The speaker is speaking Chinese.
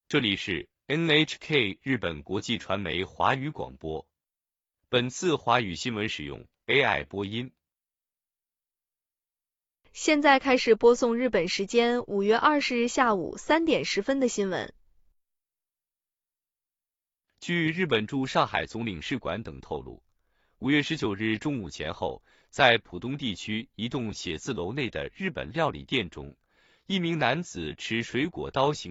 这里是 NHK 日本国际传媒华语广播。本次华语新闻使用 AI 播音。 现在开始播送日本时间5月20日下午3点10分的新闻。 据日本驻上海总领事馆等透露，5月19日中午前后，在浦东地区一栋写字楼内的日本料理店中，一名男子持水果刀行